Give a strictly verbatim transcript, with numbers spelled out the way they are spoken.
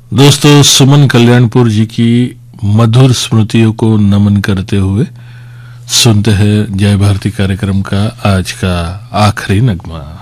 दोस्तों, सुमन कल्याणपुर जी की मधुर स्मृतियों को नमन करते हुए सुनते हैं जय भारती कार्यक्रम का आज का आखिरी नगमा।